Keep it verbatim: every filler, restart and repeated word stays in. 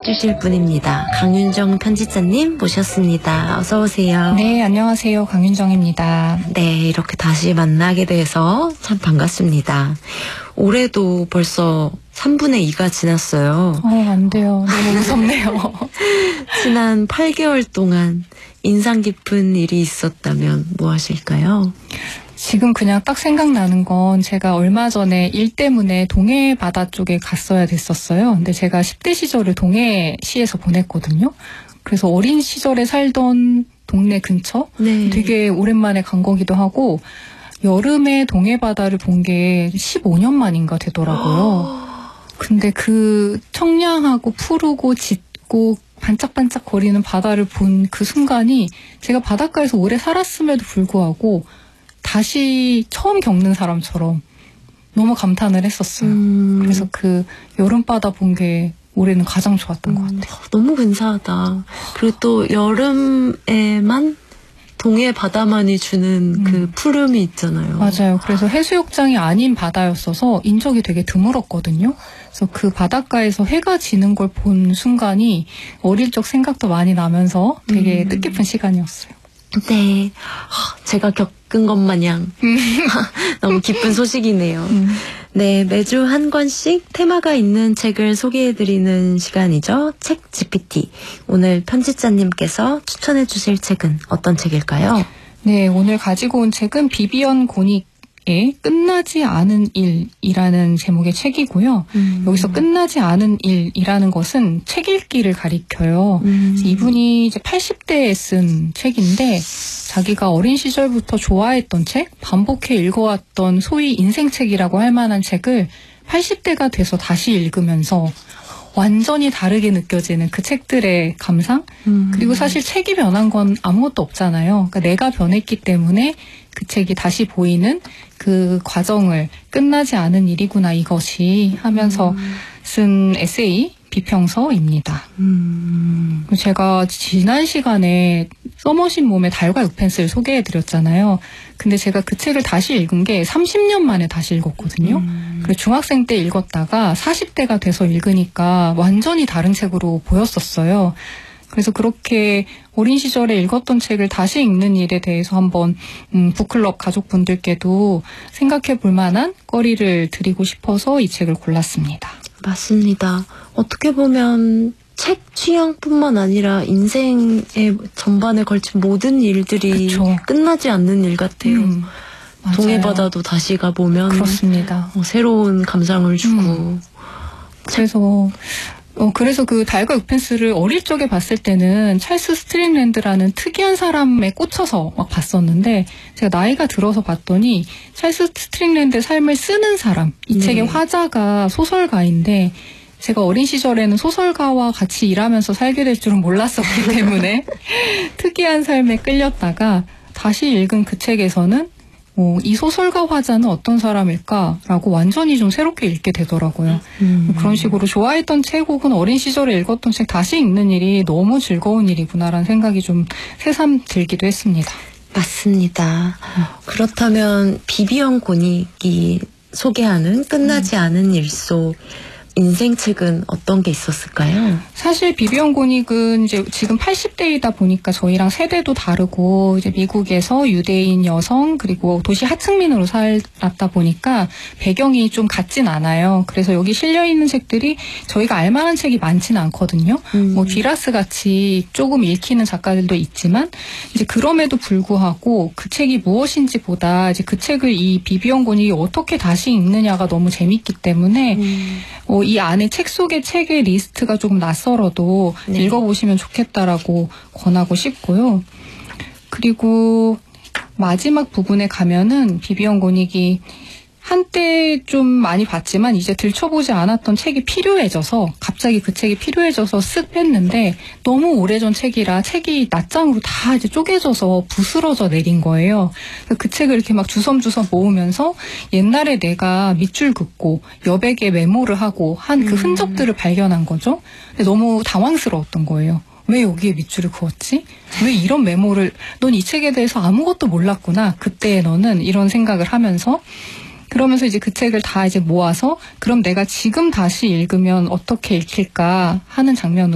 주실 분입니다. 강윤정 편집자님 모셨습니다. 어서 오세요. 네, 안녕하세요. 강윤정입니다. 네, 이렇게 다시 만나게 돼서 참 반갑습니다. 올해도 벌써 삼분의 이가 지났어요. 어, 안 돼요. 너무 무섭네요. 지난 팔 개월 동안 인상 깊은 일이 있었다면 뭐 하실까요? 지금 그냥 딱 생각나는 건 제가 얼마 전에 일 때문에 동해 바다 쪽에 갔어야 됐었어요. 근데 제가 십 대 시절을 동해시에서 보냈거든요. 그래서 어린 시절에 살던 동네 근처 네. 되게 오랜만에 간 거기도 하고 여름에 동해 바다를 본 게 십오 년 만인가 되더라고요. 근데 그 청량하고 푸르고 짙고 반짝반짝 거리는 바다를 본 그 순간이 제가 바닷가에서 오래 살았음에도 불구하고 다시 처음 겪는 사람처럼 너무 감탄을 했었어요. 음. 그래서 그 여름바다 본 게 올해는 가장 좋았던 음. 것 같아요. 너무 근사하다. 그리고 또 여름에만 동해 바다만이 주는 음. 그 푸름이 있잖아요. 맞아요. 그래서 해수욕장이 아닌 바다였어서 인적이 되게 드물었거든요. 그래서 그 바닷가에서 해가 지는 걸 본 순간이 어릴 적 생각도 많이 나면서 되게 음. 뜻깊은 시간이었어요. 네, 제가 겪은 것 마냥 너무 기쁜 소식이네요. 음. 네, 매주 한 권씩 테마가 있는 책을 소개해드리는 시간이죠. 책 지피티. 오늘 편집자님께서 추천해 주실 책은 어떤 책일까요? 네, 오늘 가지고 온 책은 비비언 고닉의 끝나지 않은 일이라는 제목의 책이고요. 음. 여기서 끝나지 않은 일이라는 것은 책 읽기를 가리켜요. 음. 이분이 이제 팔십 대에 쓴 책인데 자기가 어린 시절부터 좋아했던 책, 반복해 읽어왔던 소위 인생책이라고 할 만한 책을 팔십 대가 돼서 다시 읽으면서 완전히 다르게 느껴지는 그 책들의 감상? 음. 그리고 사실 책이 변한 건 아무것도 없잖아요. 그러니까 내가 변했기 때문에 그 책이 다시 보이는 그 과정을 끝나지 않은 일이구나 이것이 하면서 음. 쓴 에세이 비평서입니다. 음. 제가 지난 시간에 써머신 몸의 달과 육펜스를 소개해드렸잖아요. 근데 제가 그 책을 다시 읽은 게 삼십 년 만에 다시 읽었거든요. 음. 그리고 중학생 때 읽었다가 사십 대가 돼서 읽으니까 완전히 다른 책으로 보였었어요. 그래서 그렇게 어린 시절에 읽었던 책을 다시 읽는 일에 대해서 한번 음, 북클럽 가족분들께도 생각해 볼 만한 거리를 드리고 싶어서 이 책을 골랐습니다. 맞습니다. 어떻게 보면 책 취향뿐만 아니라 인생의 전반에 걸친 모든 일들이 그쵸. 끝나지 않는 일 같아요. 음, 동해바다도 다시 가보면 그렇습니다. 어, 새로운 감상을 주고. 음. 그래서 어, 그래서 그 달과 육펜스를 어릴 적에 봤을 때는 찰스 스트링랜드라는 특이한 사람에 꽂혀서 막 봤었는데 제가 나이가 들어서 봤더니 찰스 스트링랜드의 삶을 쓰는 사람, 이 네. 책의 화자가 소설가인데 제가 어린 시절에는 소설가와 같이 일하면서 살게 될 줄은 몰랐었기 때문에 특이한 삶에 끌렸다가 다시 읽은 그 책에서는 어, 이 소설가 화자는 어떤 사람일까라고 완전히 좀 새롭게 읽게 되더라고요. 음. 그런 식으로 좋아했던 책 혹은 어린 시절에 읽었던 책 다시 읽는 일이 너무 즐거운 일이구나라는 생각이 좀 새삼 들기도 했습니다. 맞습니다. 음. 그렇다면 비비언 고닉이 소개하는 끝나지 음. 않은 일 속 인생책은 어떤 게 있었을까요? 사실 비비언 고닉은 이제 지금 팔십 대이다 보니까 저희랑 세대도 다르고 이제 미국에서 유대인 여성 그리고 도시 하층민으로 살았다 보니까 배경이 좀 같진 않아요. 그래서 여기 실려 있는 책들이 저희가 알만한 책이 많지는 않거든요. 음. 뭐 듀라스 같이 조금 읽히는 작가들도 있지만 이제 그럼에도 불구하고 그 책이 무엇인지보다 이제 그 책을 이 비비언 고닉이 어떻게 다시 읽느냐가 너무 재밌기 때문에 음. 어, 이 안에 책 속의 책의 리스트가 조금 낯설어도 네. 읽어보시면 좋겠다라고 권하고 싶고요. 그리고 마지막 부분에 가면은 비비언 고닉이 한때 좀 많이 봤지만 이제 들춰보지 않았던 책이 필요해져서 갑자기 그 책이 필요해져서 쓱 뺐는데 너무 오래전 책이라 책이 낱장으로 다 이제 쪼개져서 부스러져 내린 거예요. 그 책을 이렇게 막 주섬주섬 모으면서 옛날에 내가 밑줄 긋고 여백에 메모를 하고 한 그 흔적들을 발견한 거죠. 근데 너무 당황스러웠던 거예요. 왜 여기에 밑줄을 그었지? 왜 이런 메모를, 넌 이 책에 대해서 아무것도 몰랐구나. 그때 너는 이런 생각을 하면서 그러면서 이제 그 책을 다 이제 모아서 그럼 내가 지금 다시 읽으면 어떻게 읽힐까 하는 장면으로